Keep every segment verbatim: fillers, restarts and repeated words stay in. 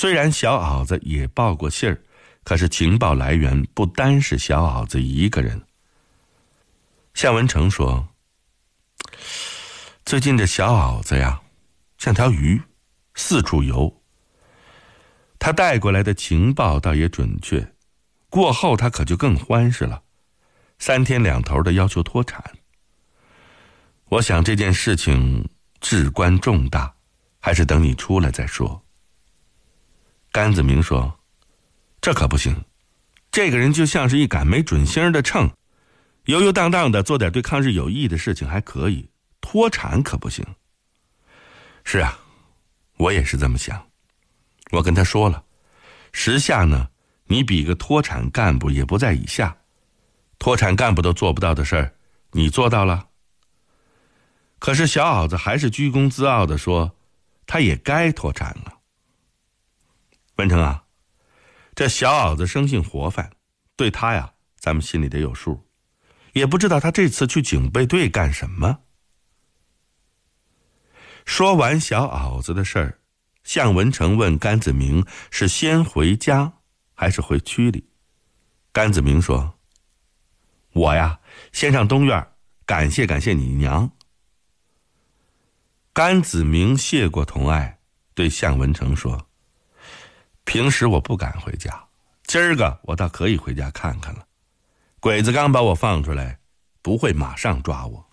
虽然小袄子也报过信儿，可是情报来源不单是小袄子一个人。向文成说，最近这小袄子呀，像条鱼，四处游。他带过来的情报倒也准确，过后他可就更欢实了，三天两头的要求脱产。我想这件事情至关重大，还是等你出来再说。甘子明说，这可不行，这个人就像是一杆没准星的秤，游游荡荡的做点对抗日有益的事情还可以，脱产可不行。是啊，我也是这么想。我跟他说了，时下呢，你比个脱产干部也不在以下，脱产干部都做不到的事儿，你做到了。可是小袄子还是居功自傲地说，他也该脱产了。文成啊，这小袄子生性活泛，对他呀，咱们心里得有数，也不知道他这次去警备队干什么。说完小袄子的事儿，向文成问甘子明是先回家还是回区里。甘子明说，我呀，先上东院感谢感谢你娘。甘子明谢过同爱，对向文成说，平时我不敢回家，今儿个我倒可以回家看看了。鬼子刚把我放出来，不会马上抓我。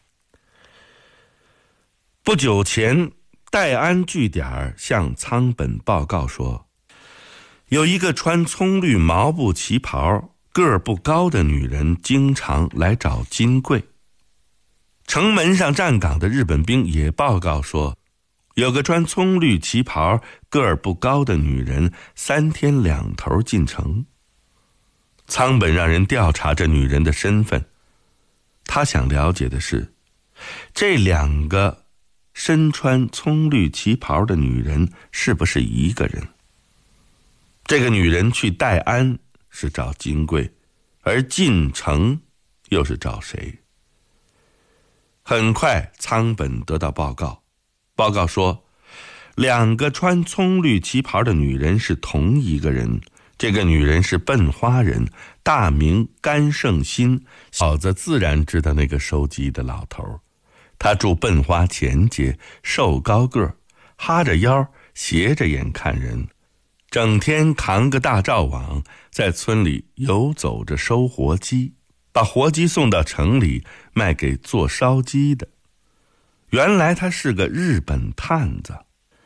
不久前，戴安据点向仓本报告说，有一个穿葱绿毛布旗袍、个儿不高的女人经常来找金贵。城门上站岗的日本兵也报告说，有个穿葱绿旗袍、个儿不高的女人三天两头进城。仓本让人调查这女人的身份，他想了解的是，这两个身穿葱绿旗袍的女人是不是一个人？这个女人去戴安是找金贵，而进城又是找谁？很快仓本得到报告，报告说，两个穿葱绿旗袍的女人是同一个人，这个女人是笨花人，大名甘胜新。小子自然知道那个收鸡的老头，他住笨花前街，瘦高个儿，哈着腰，斜着眼看人，整天扛个大罩网，在村里游走着收活鸡，把活鸡送到城里卖给做烧鸡的。原来他是个日本探子。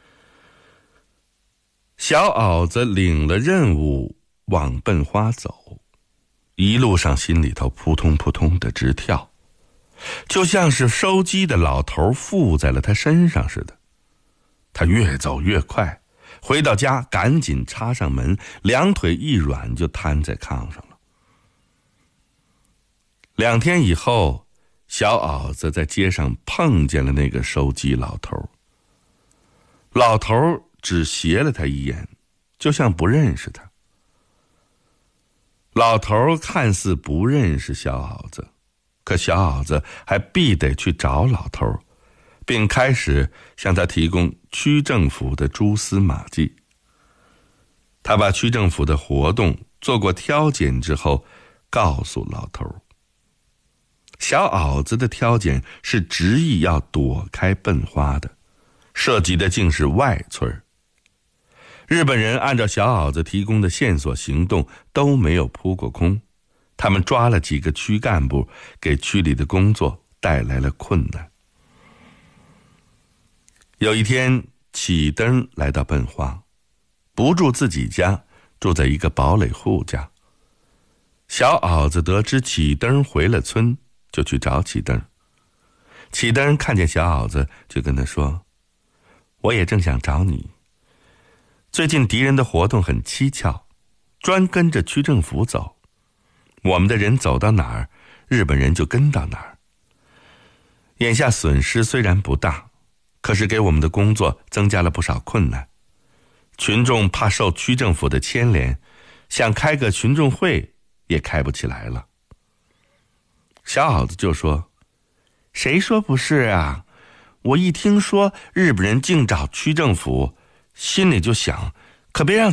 小袄子领了任务往笨花走，一路上心里头扑通扑通的直跳，就像是收鸡的老头附在了他身上似的。他越走越快，回到家赶紧插上门，两腿一软就瘫在炕上了。两天以后，小袄子在街上碰见了那个收鸡老头。老头只斜了他一眼，就像不认识他。老头看似不认识小袄子，可小袄子还必得去找老头，并开始向他提供区政府的蛛丝马迹。他把区政府的活动做过挑拣之后，告诉老头。小袄子的挑拣是执意要躲开笨花的，涉及的竟是外村。日本人按照小袄子提供的线索行动，都没有扑过空。他们抓了几个区干部，给区里的工作带来了困难。有一天，启登来到笨花，不住自己家，住在一个堡垒户家。小袄子得知启登回了村，就去找启登。启登看见小袄子，就跟他说，我也正想找你。最近敌人的活动很蹊跷，专跟着区政府走，我们的人走到哪儿，日本人就跟到哪儿。眼下损失虽然不大，可是给我们的工作增加了不少困难。群众怕受区政府的牵连，想开个群众会也开不起来了。小袄子就说，谁说不是啊？我一听说日本人净找区政府，心里就想，可别让